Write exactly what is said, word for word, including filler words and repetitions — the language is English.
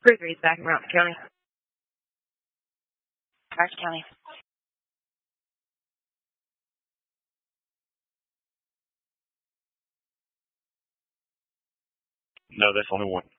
Gregory is back in Rockford County. Rockford County. No, that's only one.